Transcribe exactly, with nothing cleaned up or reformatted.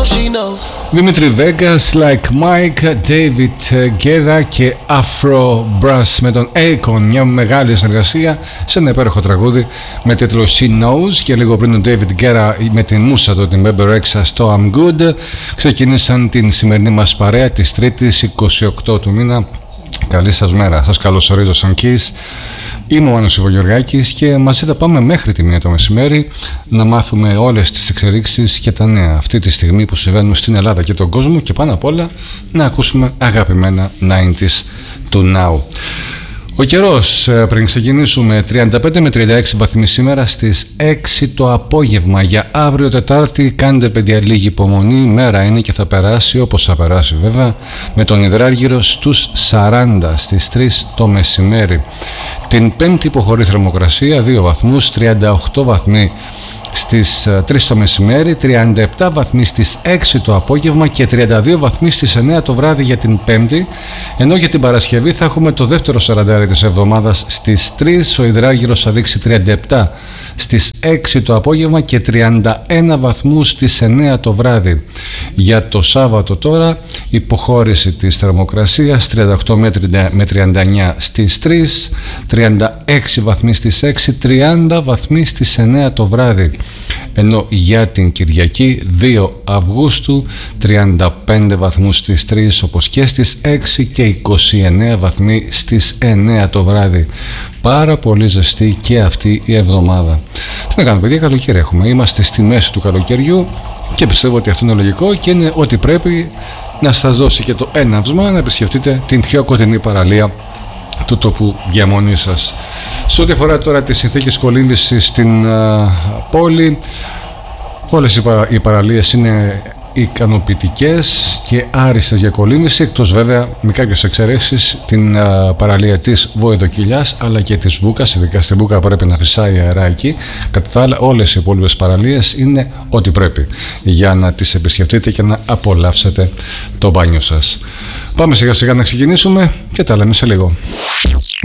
Δημήτρη Vegas, Like Mike, David Guerra και Afro Brass με τον Akon. Μια μεγάλη συνεργασία σε ένα υπέροχο τραγούδι με τίτλο She Knows. Και λίγο πριν τον David Guerra με την μούσα του, την Bebe Rexha στο I'm Good, ξεκίνησαν την σημερινή μας παρέα της Τρίτης είκοσι οκτώ του μήνα. Καλή σας μέρα, σας καλωσορίζω στον Kiss. Είμαι ο Άννος Ιβογεωργάκης και μαζί θα πάμε μέχρι τη μία το μεσημέρι να μάθουμε όλες τις εξελίξεις και τα νέα αυτή τη στιγμή που συμβαίνουν στην Ελλάδα και τον κόσμο, και πάνω απ' όλα να ακούσουμε αγαπημένα ενενήντα του Now. Ο καιρός, πριν ξεκινήσουμε, τριάντα πέντε με τριάντα έξι βαθμοί σήμερα στις έξι το απόγευμα. Για αύριο Τετάρτη κάντε παιδιά λίγη υπομονή, μέρα είναι και θα περάσει όπως θα περάσει βέβαια, με τον υδράργυρο στους σαράντα στις τρεις το μεσημέρι. Την Πέμπτη υποχωρεί θερμοκρασία δύο βαθμούς, τριάντα οκτώ βαθμοί στις τρεις το μεσημέρι, τριάντα επτά βαθμοί στις έξι το απόγευμα και τριάντα δύο βαθμοί στις εννέα το βράδυ για την Πέμπτη. Ενώ για την Παρασκευή θα έχουμε το δεύτερο σαραντάρι της εβδομάδας στις τρεις, ο υδράργυρος θα δείξει τριάντα επτά στις έξι το απόγευμα και τριάντα ένα βαθμούς στις εννέα το βράδυ. Για το Σάββατο τώρα υποχώρηση της θερμοκρασίας, τριάντα οκτώ με τριάντα εννέα στις τρεις, τριάντα έξι βαθμοί στις έξι, τριάντα βαθμοί στις εννέα το βράδυ. Ενώ για την Κυριακή δύο Αυγούστου τριάντα πέντε βαθμούς στις τρεις όπως και στις έξι και είκοσι εννέα βαθμοί στις εννέα το βράδυ. Πάρα πολύ ζεστή και αυτή η εβδομάδα. Τι να κάνουμε παιδιά, καλοκαίρι έχουμε. Είμαστε στη μέση του καλοκαιριού και πιστεύω ότι αυτό είναι λογικό και είναι ότι πρέπει να σας δώσει και το έναυσμα να επισκεφτείτε την πιο κοντινή παραλία του τοπού διαμονής σας. Σε ό,τι αφορά τώρα τις συνθήκες κολύμβησης στην α, πόλη, όλες οι, παρα, οι παραλίες είναι ικανοποιητικές και άριστες για κολύμβηση, εκτός βέβαια με κάποιες εξαιρέσεις την α, παραλία της Βοηδοκυλιάς αλλά και της Βούκας. Ειδικά στην Βούκα πρέπει να φυσάει αερά εκεί. Κατά τα άλλα όλες οι υπόλοιπες παραλίες είναι ό,τι πρέπει για να τις επισκεφτείτε και να απολαύσετε το μπάνιο σας. Πάμε σιγά σιγά να ξεκινήσουμε και τα λέμε σε λίγο.